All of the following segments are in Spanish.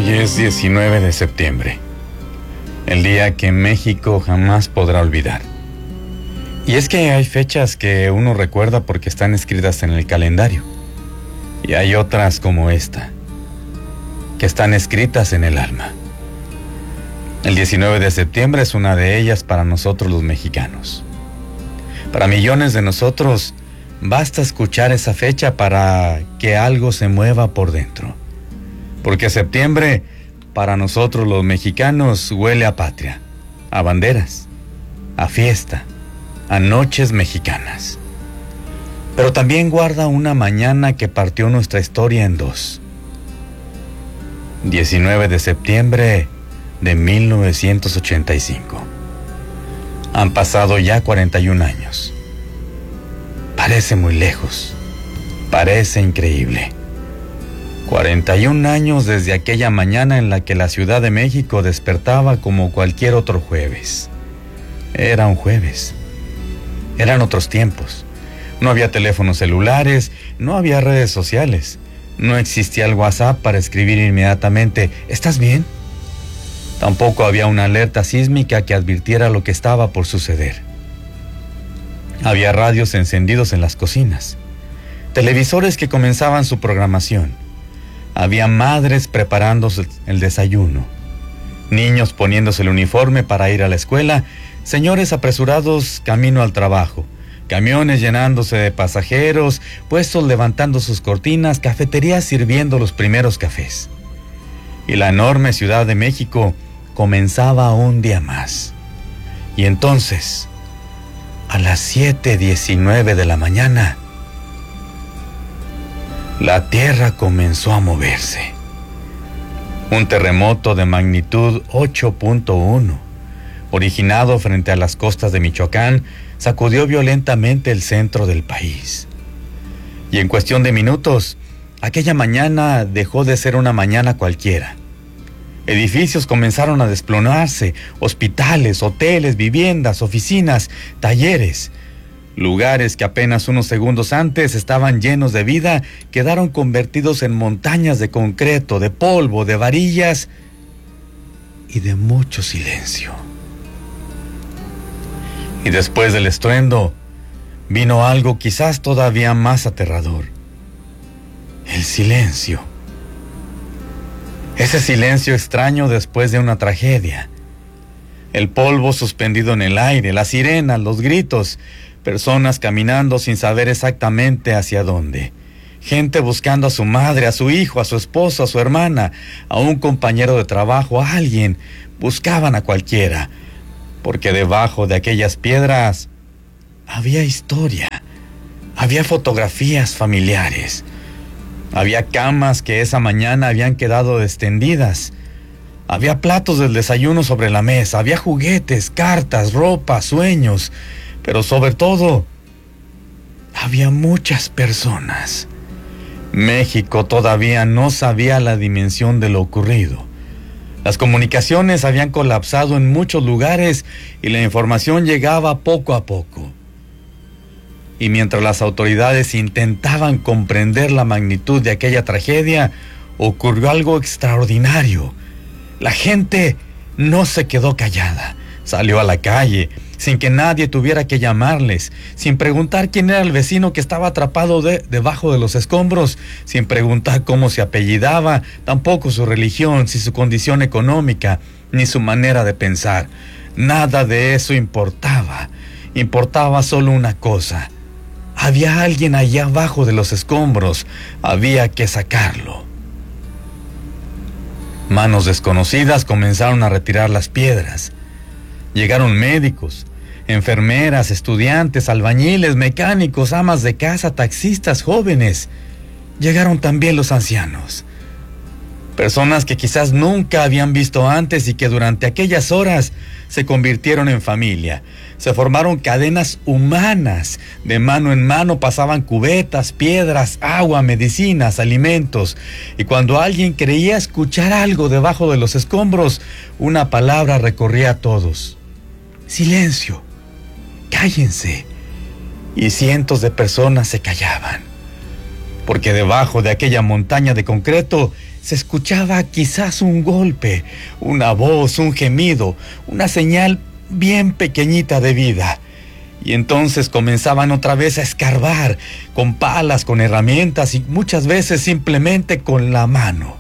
Hoy es 19 de septiembre, el día que México jamás podrá olvidar. Y es que hay fechas que uno recuerda porque están escritas en el calendario. Y hay otras como esta, que están escritas en el alma. El 19 de septiembre es una de ellas para nosotros los mexicanos. Para millones de nosotros, basta escuchar esa fecha para que algo se mueva por dentro. Porque septiembre, para nosotros los mexicanos, huele a patria, a banderas, a fiesta, a noches mexicanas. Pero también guarda una mañana que partió nuestra historia en dos. 19 de septiembre de 1985. Han pasado ya 41 años. Parece muy lejos, parece increíble. 41 años desde aquella mañana en la que la Ciudad de México despertaba como cualquier otro jueves. Era un jueves. Eran otros tiempos. No había teléfonos celulares, no había redes sociales. No existía el WhatsApp para escribir inmediatamente, ¿estás bien? Tampoco había una alerta sísmica que advirtiera lo que estaba por suceder. Había radios encendidos en las cocinas, televisores que comenzaban su programación. Había madres preparándose el desayuno, niños poniéndose el uniforme para ir a la escuela, señores apresurados camino al trabajo, camiones llenándose de pasajeros, puestos levantando sus cortinas, cafeterías sirviendo los primeros cafés. Y la enorme Ciudad de México comenzaba un día más. Y entonces, a las 7:19 de la mañana, la tierra comenzó a moverse. Un terremoto de magnitud 8.1, originado frente a las costas de Michoacán, sacudió violentamente el centro del país. Y en cuestión de minutos, aquella mañana dejó de ser una mañana cualquiera. Edificios comenzaron a desplonarse, hospitales, hoteles, viviendas, oficinas, talleres. Lugares que apenas unos segundos antes estaban llenos de vida, quedaron convertidos en montañas de concreto, de polvo, de varillas y de mucho silencio. Y después del estruendo, vino algo quizás todavía más aterrador: el silencio. Ese silencio extraño después de una tragedia. El polvo suspendido en el aire, las sirenas, los gritos, personas caminando sin saber exactamente hacia dónde. Gente buscando a su madre, a su hijo, a su esposo, a su hermana, a un compañero de trabajo, a alguien. Buscaban a cualquiera, porque debajo de aquellas piedras había historia, había fotografías familiares. Había camas que esa mañana habían quedado extendidas. Había platos del desayuno sobre la mesa. Había juguetes, cartas, ropa, sueños. Pero sobre todo, había muchas personas. México todavía no sabía la dimensión de lo ocurrido. Las comunicaciones habían colapsado en muchos lugares y la información llegaba poco a poco. Y mientras las autoridades intentaban comprender la magnitud de aquella tragedia, ocurrió algo extraordinario. La gente no se quedó callada. Salió a la calle, sin que nadie tuviera que llamarles, sin preguntar quién era el vecino que estaba atrapado debajo de los escombros, sin preguntar cómo se apellidaba, tampoco su religión, ni su condición económica, ni su manera de pensar. Nada de eso importaba. Importaba solo una cosa: había alguien allá abajo de los escombros, había que sacarlo. Manos desconocidas comenzaron a retirar las piedras. Llegaron médicos, enfermeras, estudiantes, albañiles, mecánicos, amas de casa, taxistas, jóvenes. Llegaron también los ancianos. Personas que quizás nunca habían visto antes y que durante aquellas horas se convirtieron en familia. Se formaron cadenas humanas. De mano en mano pasaban cubetas, piedras, agua, medicinas, alimentos. Y cuando alguien creía escuchar algo debajo de los escombros, una palabra recorría a todos: silencio, cállense. Y cientos de personas se callaban, porque debajo de aquella montaña de concreto se escuchaba quizás un golpe, una voz, un gemido, una señal bien pequeñita de vida. Y entonces comenzaban otra vez a escarbar, con palas, con herramientas y muchas veces simplemente con la mano.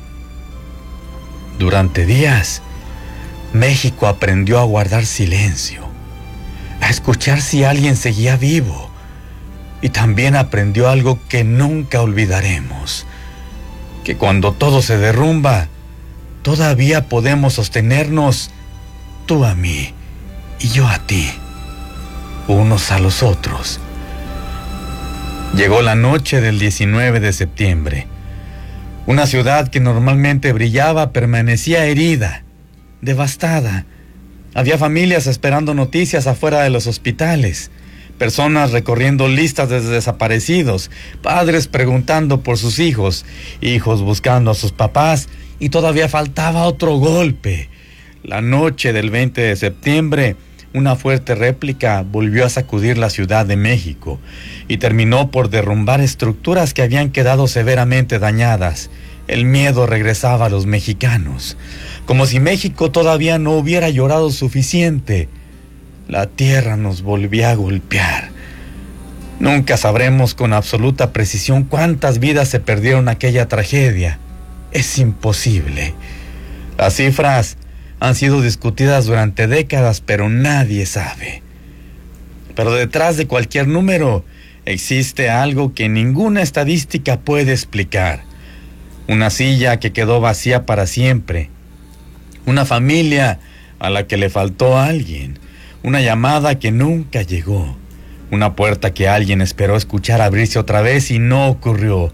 Durante días, México aprendió a guardar silencio, a escuchar si alguien seguía vivo, y también aprendió algo que nunca olvidaremos, que cuando todo se derrumba, todavía podemos sostenernos, tú a mí y yo a ti, unos a los otros. Llegó la noche del 19 de septiembre. Una ciudad que normalmente brillaba permanecía herida, devastada. Había familias esperando noticias afuera de los hospitales, personas recorriendo listas de desaparecidos, padres preguntando por sus hijos, hijos buscando a sus papás, y todavía faltaba otro golpe. La noche del 20 de septiembre, una fuerte réplica volvió a sacudir la Ciudad de México y terminó por derrumbar estructuras que habían quedado severamente dañadas. El miedo regresaba a los mexicanos, como si México todavía no hubiera llorado suficiente. La tierra nos volvía a golpear. Nunca sabremos con absoluta precisión cuántas vidas se perdieron en aquella tragedia. Es imposible. Las cifras han sido discutidas durante décadas, pero nadie sabe. Pero detrás de cualquier número existe algo que ninguna estadística puede explicar. Una silla que quedó vacía para siempre. Una familia a la que le faltó alguien. Una llamada que nunca llegó. Una puerta que alguien esperó escuchar abrirse otra vez y no ocurrió.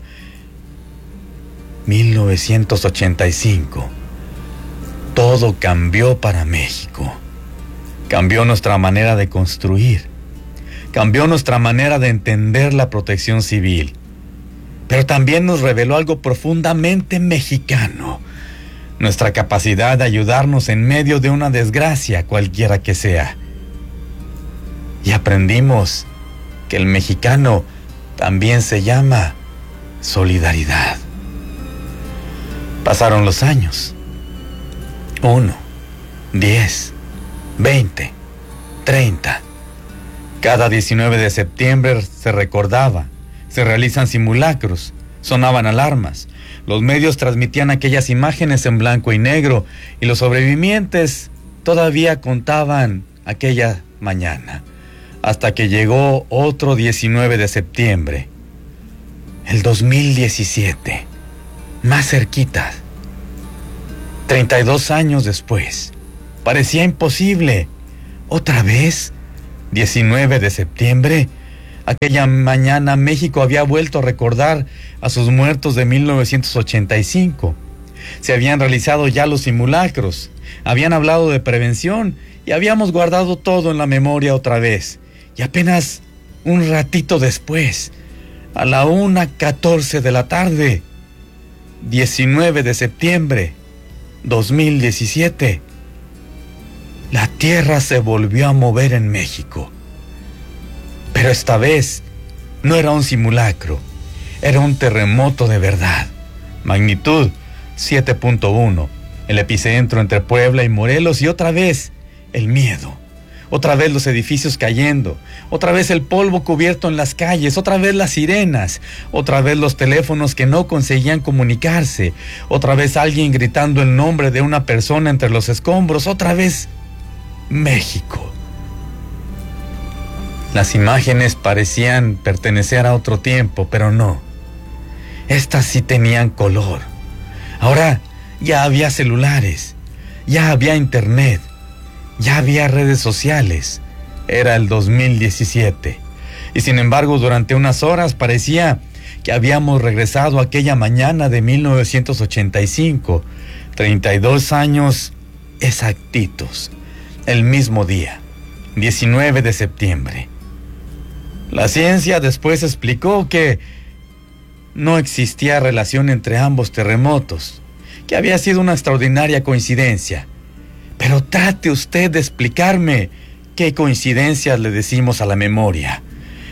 1985. Todo cambió para México. Cambió nuestra manera de construir. Cambió nuestra manera de entender la protección civil. Pero también nos reveló algo profundamente mexicano. Nuestra capacidad de ayudarnos en medio de una desgracia, cualquiera que sea. Y aprendimos que el mexicano también se llama solidaridad. Pasaron los años. 1, 10, 20, 30. Cada 19 de septiembre se recordaba, se realizan simulacros, sonaban alarmas. Los medios transmitían aquellas imágenes en blanco y negro y los sobrevivientes todavía contaban aquella mañana. Hasta que llegó otro 19 de septiembre, el 2017, más cerquita. 32 años después, parecía imposible. ¿Otra vez? 19 de septiembre. Aquella mañana México había vuelto a recordar a sus muertos de 1985. Se habían realizado ya los simulacros, habían hablado de prevención y habíamos guardado todo en la memoria otra vez. Y apenas un ratito después, a la 1:14 de la tarde, 19 de septiembre, 2017, la tierra se volvió a mover en México. Pero esta vez no era un simulacro, era un terremoto de verdad. Magnitud 7.1, el epicentro entre Puebla y Morelos, y otra vez el miedo. Otra vez los edificios cayendo, otra vez el polvo cubierto en las calles, otra vez las sirenas, otra vez los teléfonos que no conseguían comunicarse, otra vez alguien gritando el nombre de una persona entre los escombros, otra vez México. Las imágenes parecían pertenecer a otro tiempo, pero no. Estas sí tenían color. Ahora ya había celulares, ya había internet, ya había redes sociales. Era el 2017. Y sin embargo, durante unas horas parecía que habíamos regresado a aquella mañana de 1985. 32 años exactitos. El mismo día, 19 de septiembre. La ciencia después explicó que no existía relación entre ambos terremotos, que había sido una extraordinaria coincidencia. Pero trate usted de explicarme qué coincidencias le decimos a la memoria.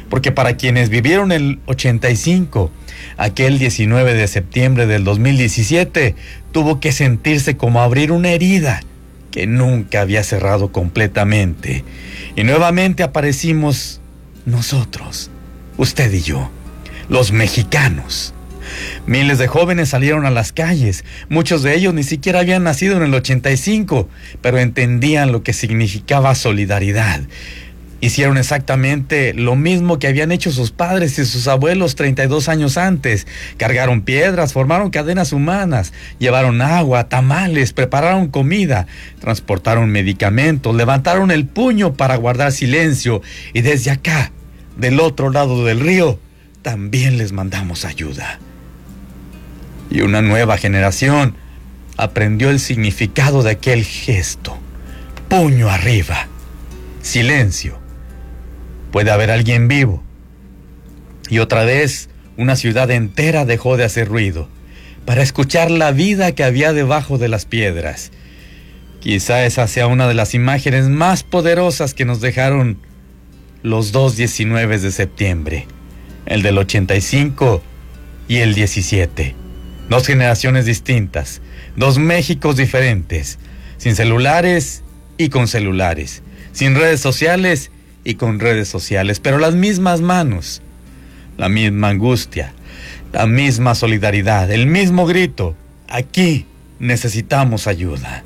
Porque para quienes vivieron el 85, aquel 19 de septiembre del 2017 tuvo que sentirse como abrir una herida que nunca había cerrado completamente. Y nuevamente aparecimos nosotros, usted y yo, los mexicanos. Miles de jóvenes salieron a las calles, muchos de ellos ni siquiera habían nacido en el 85, pero entendían lo que significaba solidaridad. Hicieron exactamente lo mismo que habían hecho sus padres y sus abuelos 32 años antes. Cargaron piedras, formaron cadenas humanas, llevaron agua, tamales, prepararon comida, transportaron medicamentos, levantaron el puño para guardar silencio, y desde acá, del otro lado del río, también les mandamos ayuda. Y una nueva generación aprendió el significado de aquel gesto. Puño arriba, silencio. Puede haber alguien vivo. Y otra vez, una ciudad entera dejó de hacer ruido para escuchar la vida que había debajo de las piedras. Quizá esa sea una de las imágenes más poderosas que nos dejaron los dos 19 de septiembre, el del 85 y el 17. Dos generaciones distintas, dos Méxicos diferentes, sin celulares y con celulares, sin redes sociales y con redes sociales, pero las mismas manos, la misma angustia, la misma solidaridad, el mismo grito. Aquí necesitamos ayuda.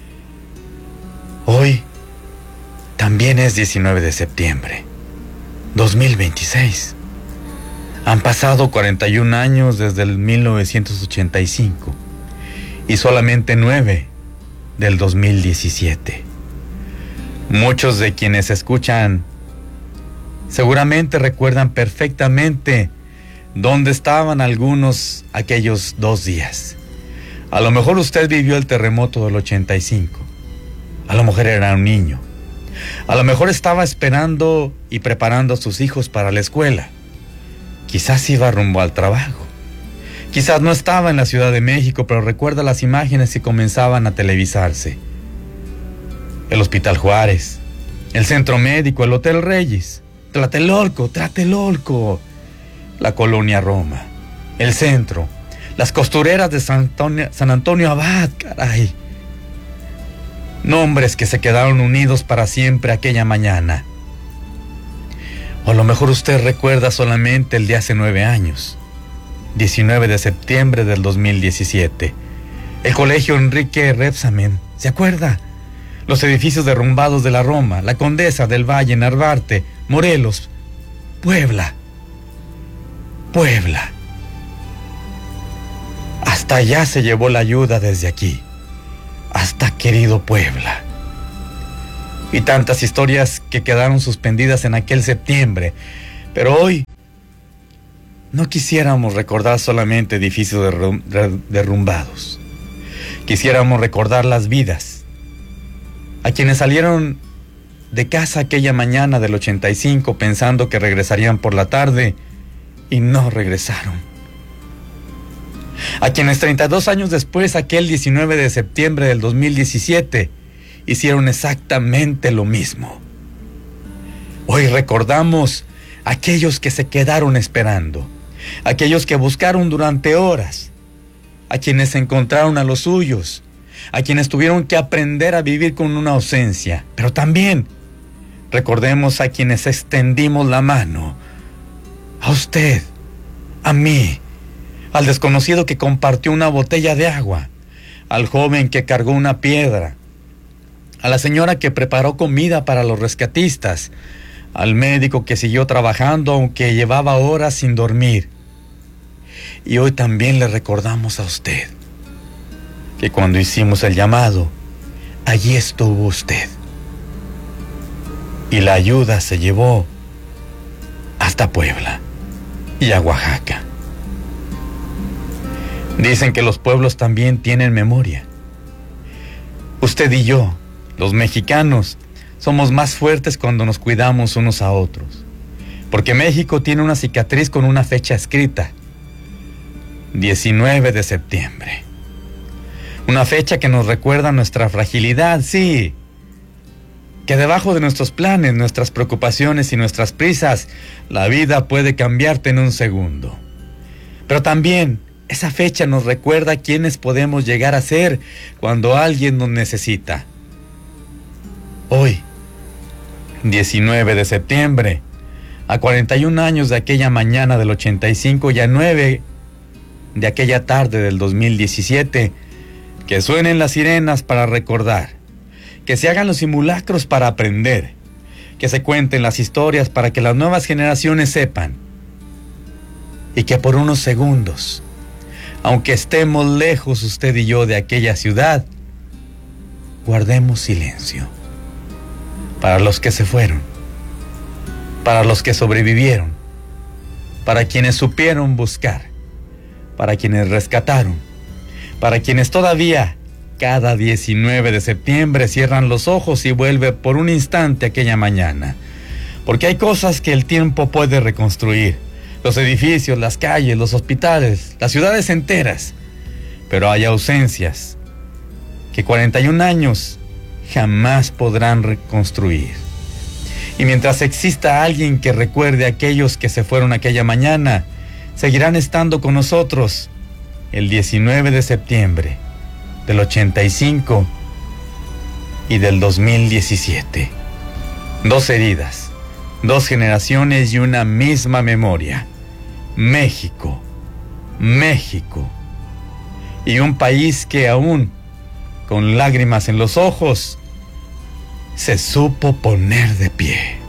Hoy también es 19 de septiembre, 2026. Han pasado 41 años desde el 1985 y solamente 9 del 2017. Muchos de quienes escuchan seguramente recuerdan perfectamente dónde estaban algunos aquellos 2 días. A lo mejor usted vivió el terremoto del 85. A lo mejor era un niño. A lo mejor estaba esperando y preparando a sus hijos para la escuela. Quizás iba rumbo al trabajo. Quizás no estaba en la Ciudad de México, pero recuerda las imágenes que comenzaban a televisarse. El Hospital Juárez, el Centro Médico, el Hotel Reyes, Tlatelolco, la Colonia Roma, el Centro, las costureras de San Antonio Abad, caray. Nombres que se quedaron unidos para siempre aquella mañana. O a lo mejor usted recuerda solamente el de hace 9 años, 19 de septiembre del 2017. El Colegio Enrique Rebsamen, ¿se acuerda? Los edificios derrumbados de la Roma, la Condesa del Valle, Narvarte, Morelos, Puebla. Hasta allá se llevó la ayuda desde aquí, hasta querido Puebla. Y tantas historias que quedaron suspendidas en aquel septiembre. Pero hoy no quisiéramos recordar solamente edificios derrumbados. Quisiéramos recordar las vidas. A quienes salieron de casa aquella mañana del 85 pensando que regresarían por la tarde y no regresaron. A quienes 32 años después, aquel 19 de septiembre del 2017, hicieron exactamente lo mismo. Hoy recordamos a aquellos que se quedaron esperando, aquellos que buscaron durante horas, a quienes encontraron a los suyos, a quienes tuvieron que aprender a vivir con una ausencia, pero también recordemos a quienes extendimos la mano, a usted, a mí, al desconocido que compartió una botella de agua, al joven que cargó una piedra, a la señora que preparó comida para los rescatistas, al médico que siguió trabajando aunque llevaba horas sin dormir. Y hoy también le recordamos a usted que cuando hicimos el llamado, allí estuvo usted. Y la ayuda se llevó hasta Puebla y a Oaxaca. Dicen que los pueblos también tienen memoria. Usted y yo, los mexicanos, somos más fuertes cuando nos cuidamos unos a otros. Porque México tiene una cicatriz con una fecha escrita. 19 de septiembre. Una fecha que nos recuerda nuestra fragilidad, sí. que debajo de nuestros planes, nuestras preocupaciones y nuestras prisas, la vida puede cambiarte en un segundo. Pero también esa fecha nos recuerda quiénes podemos llegar a ser cuando alguien nos necesita. Hoy, 19 de septiembre, a 41 años de aquella mañana del 85 y a 9 de aquella tarde del 2017, que suenen las sirenas para recordar, que se hagan los simulacros para aprender, que se cuenten las historias para que las nuevas generaciones sepan, y que por unos segundos, aunque estemos lejos usted y yo de aquella ciudad, guardemos silencio para los que se fueron, para los que sobrevivieron, para quienes supieron buscar, para quienes rescataron, para quienes todavía cada 19 de septiembre cierran los ojos y vuelve por un instante aquella mañana. Porque hay cosas que el tiempo puede reconstruir, los edificios, las calles, los hospitales, las ciudades enteras, pero hay ausencias que 41 años jamás podrán reconstruir. Y mientras exista alguien que recuerde a aquellos que se fueron aquella mañana, seguirán estando con nosotros el 19 de septiembre del 85 y del 2017. Dos heridas, dos generaciones y una misma memoria. México, México. Y un país que aún, con lágrimas en los ojos, se supo poner de pie.